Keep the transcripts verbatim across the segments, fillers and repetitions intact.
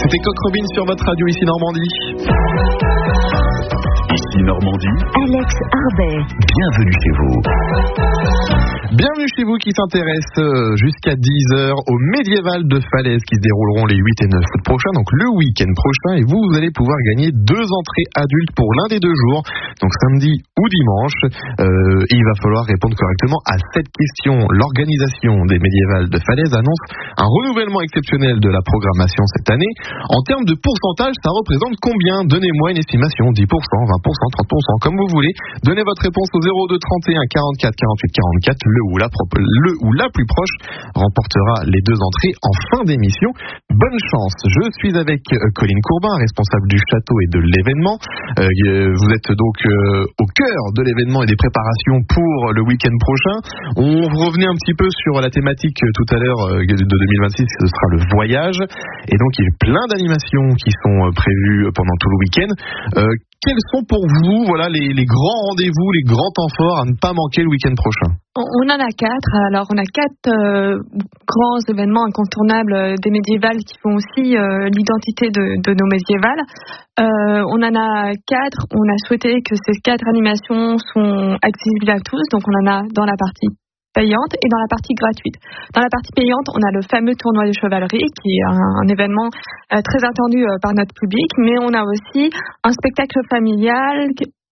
C'était Coq Robin sur votre radio ici Normandie. Ici Normandie. Alex Arbet. Bienvenue chez vous. Bienvenue chez vous qui s'intéresse jusqu'à dix heures aux médiévales de Falaise qui se dérouleront les huit et neuf août prochains, donc le week-end prochain. Et vous, vous allez pouvoir gagner deux entrées adultes pour l'un des deux jours, donc samedi ou dimanche. Euh, et il va falloir répondre correctement à cette question. L'organisation des médiévales de Falaise annonce un renouvellement exceptionnel de la programmation cette année. En termes de pourcentage, ça représente combien? Donnez-moi une estimation, dix pour cent, vingt pour cent, trente pour cent, comme vous voulez. Donnez votre réponse au zéro deux trente et un quarante-quatre quarante-huit quarante-quatre. Le ou la, le ou la plus proche remportera les deux entrées en fin d'émission. Bonne chance. Je suis avec Colline Courbin, responsable du château et de l'événement. Euh, vous êtes donc euh, au cœur de l'événement et des préparations pour le week-end prochain. On revenait un petit peu sur la thématique tout à l'heure euh, de deux mille vingt-six, ce sera le voyage. Et donc il y a plein d'animations qui sont prévues pendant tout le week-end. Euh, quels sont pour vous voilà, les, les grands rendez-vous, les grands temps forts à ne pas manquer le week-end prochain? On en a quatre. Alors, on a quatre euh, grands événements incontournables euh, des médiévales qui font aussi euh, l'identité de, de nos médiévales. Euh, on en a quatre. On a souhaité que ces quatre animations soient accessibles à tous. Donc, on en a dans la partie payante et dans la partie gratuite. Dans la partie payante, on a le fameux tournoi de chevalerie qui est un, un événement euh, très attendu euh, par notre public, mais on a aussi un spectacle familial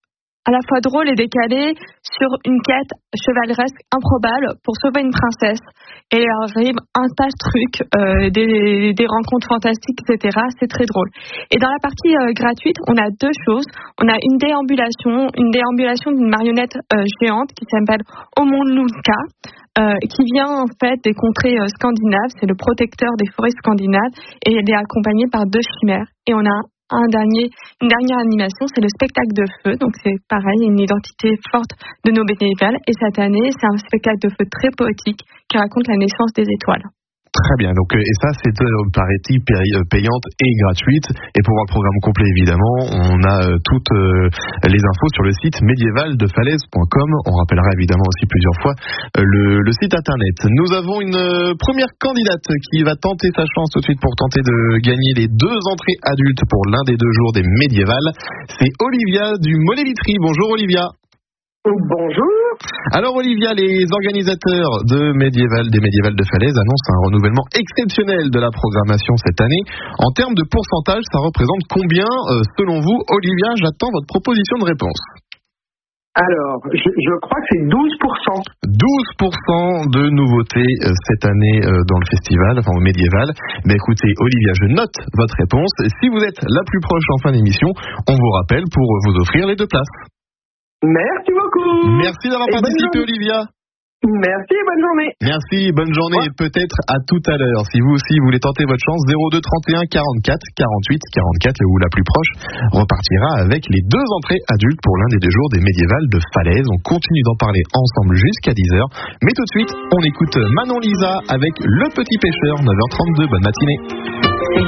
à la fois drôle et décalé sur une quête chevaleresque improbable pour sauver une princesse. Et il arrive un tas de trucs, euh, des, des rencontres fantastiques, et cetera. C'est très drôle. Et dans la partie euh, gratuite, on a deux choses. On a une déambulation, une déambulation d'une marionnette euh, géante qui s'appelle Omonlulka, euh, qui vient en fait des contrées euh, scandinaves. C'est le protecteur des forêts scandinaves et elle est accompagnée par deux chimères. Et on a Un dernier, une dernière animation, c'est le spectacle de feu. Donc c'est pareil, une identité forte de nos médiévales. Et cette année, c'est un spectacle de feu très poétique qui raconte la naissance des étoiles. Très bien, donc et ça c'est euh, paraît-il payante et gratuite. Et pour voir le programme complet évidemment, on a euh, toutes euh, les infos sur le site médiéval de falaise point com. On rappellera évidemment aussi plusieurs fois euh, le, le site internet. Nous avons une euh, première candidate qui va tenter sa chance tout de suite pour tenter de gagner les deux entrées adultes pour l'un des deux jours des médiévales. C'est Olivia du Mollet-Vitry. Bonjour Olivia. Bonjour. Alors Olivia, les organisateurs de médiéval, des médiévales de Falaise annoncent un renouvellement exceptionnel de la programmation cette année. En termes de pourcentage, ça représente combien euh, selon vous? Olivia, j'attends votre proposition de réponse. Alors, je, je crois que c'est douze pour cent. douze pour cent de nouveautés euh, cette année euh, dans le festival, enfin au médiéval. Mais écoutez, Olivia, je note votre réponse. Si vous êtes la plus proche en fin d'émission, on vous rappelle pour vous offrir les deux places. Merci beaucoup. Merci d'avoir participé, Olivia. Merci, bonne journée. Merci, bonne journée ouais. et peut-être à tout à l'heure. Si vous aussi voulez tenter votre chance, zéro deux trente et un quarante-quatre quarante-huit quarante-quatre, ou la plus proche repartira avec les deux entrées adultes pour l'un des deux jours des médiévales de Falaise. On continue d'en parler ensemble jusqu'à dix heures. Mais tout de suite, on écoute Manon Lisa avec Le Petit Pêcheur, neuf heures trente-deux. Bonne matinée.